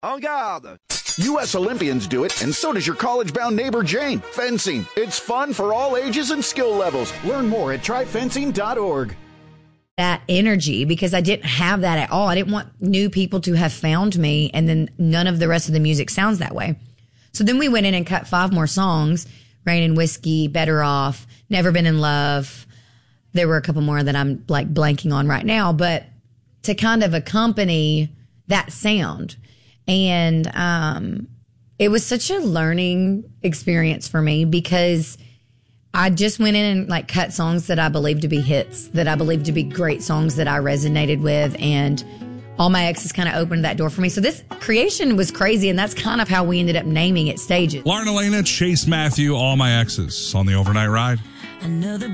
En garde! U.S. Olympians do it, and so does your college-bound neighbor Jane. Fencing. It's fun for all ages and skill levels. Learn more at tryfencing.org. That energy, because I didn't have that at all. I didn't want new people to have found me, and then none of the rest of the music sounds that way. So then we went in and cut 5 more songs. Rain and Whiskey, Better Off, Never Been in Love. There were a couple more that I'm like blanking on right now, but to kind of accompany that sound. And it was such a learning experience for me because I just went in and like cut songs that I believed to be hits, that I believed to be great songs that I resonated with. And All My Exes kind of opened that door for me. So this creation was crazy. And that's kind of how we ended up naming it Stages. Lauren Elena, Chase Matthew, All My Exes on the Overnight Ride. Another